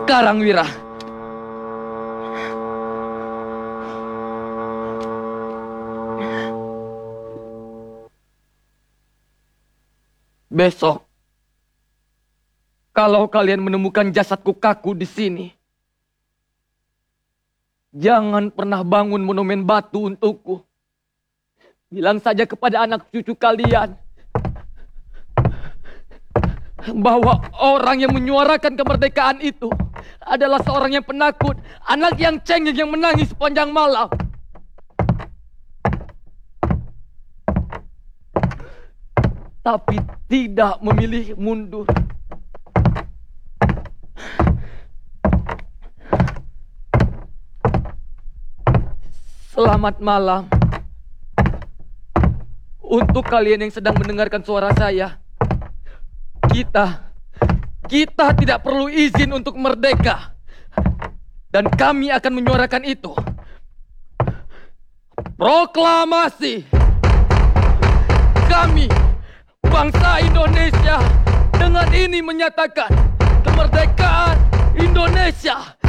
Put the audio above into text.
sekarang, Wira. Besok, kalau kalian menemukan jasadku kaku di sini, jangan pernah bangun monumen batu untukku. Bilang saja kepada anak cucu kalian bahwa orang yang menyuarakan kemerdekaan itu adalah seorang yang penakut, anak yang cengeng yang menangis sepanjang malam. Tapi tidak memilih mundur. Selamat malam. Untuk kalian yang sedang mendengarkan suara saya, kita tidak perlu izin untuk merdeka. Dan kami akan menyuarakan itu. Proklamasi. Kami, bangsa Indonesia, dengan ini menyatakan kemerdekaan Indonesia